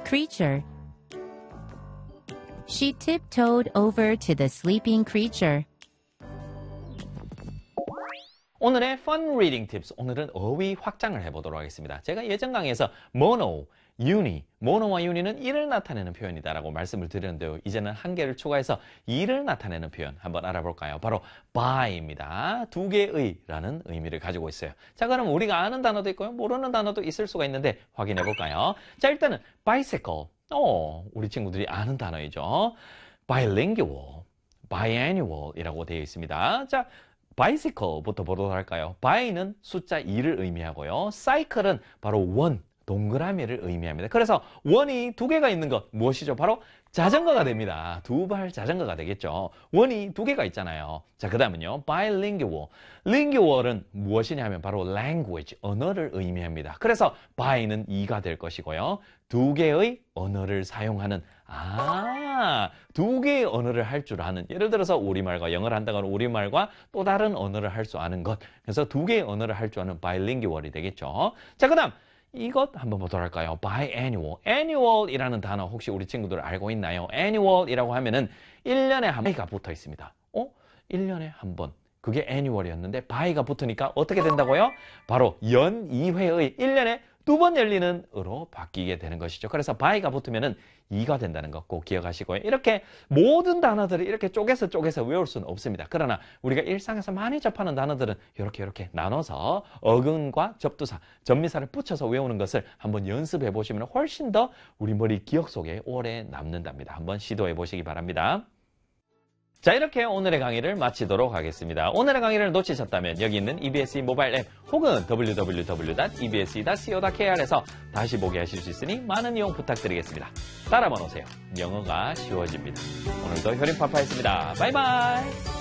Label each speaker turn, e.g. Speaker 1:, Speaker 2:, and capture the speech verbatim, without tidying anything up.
Speaker 1: creature. She tiptoed over to the sleeping creature.
Speaker 2: 오늘의 Fun Reading Tips, 오늘은 어휘 확장을 해보도록 하겠습니다. 제가 예전 강의에서 mono, uni, mono와 uni는 일을 나타내는 표현이다라고 말씀을 드렸는데요. 이제는 한 개를 추가해서 일을 나타내는 표현 한번 알아볼까요? 바로 by입니다. 두 개의 라는 의미를 가지고 있어요. 자, 그럼 우리가 아는 단어도 있고요. 모르는 단어도 있을 수가 있는데 확인해 볼까요? 자, 일단은 bicycle. 어, 우리 친구들이 아는 단어이죠. bilingual, biannual 이라고 되어 있습니다. 자, bicycle부터 보도록 할까요? by는 숫자 이를 의미하고요. cycle은 바로 원, 동그라미를 의미합니다. 그래서 원이 두 개가 있는 것 무엇이죠? 바로 자전거가 됩니다. 두 발 자전거가 되겠죠. 원이 두 개가 있잖아요. 자, 그 다음은요. bilingual. lingual은 무엇이냐 하면 바로 language, 언어를 의미합니다. 그래서 by는 이가 될 것이고요. 두 개의 언어를 사용하는, 아, 두 개의 언어를 할 줄 아는, 예를 들어서 우리말과 영어를 한다거나 우리말과 또 다른 언어를 할 수 아는 것. 그래서 두 개의 언어를 할 줄 아는 bilingual이 되겠죠. 자, 그 다음. 이것 한번 보도록 할까요? biannual. annual이라는 단어 혹시 우리 친구들 알고 있나요? annual이라고 하면은 일 년에 한 번가 붙어 있습니다. 어? 일 년에 한 번. 그게 annual이었는데 by가 붙으니까 어떻게 된다고요? 바로 연 이 회의 일 년에 두 번 열리는 으로 바뀌게 되는 것이죠. 그래서 by가 붙으면은 이가 된다는 거 꼭 기억하시고요. 이렇게 모든 단어들을 이렇게 쪼개서 쪼개서 외울 수는 없습니다. 그러나 우리가 일상에서 많이 접하는 단어들은 이렇게 이렇게 나눠서 어근과 접두사, 접미사를 붙여서 외우는 것을 한번 연습해 보시면 훨씬 더 우리 머리 기억 속에 오래 남는답니다. 한번 시도해 보시기 바랍니다. 자, 이렇게 오늘의 강의를 마치도록 하겠습니다. 오늘의 강의를 놓치셨다면 여기 있는 이비에스 모바일 앱 혹은 더블유 더블유 더블유 닷 이비에스 닷 씨오 닷 케이알에서 다시 보게 하실 수 있으니 많은 이용 부탁드리겠습니다. 따라만 오세요. 영어가 쉬워집니다. 오늘도 효림파파였습니다. 바이바이.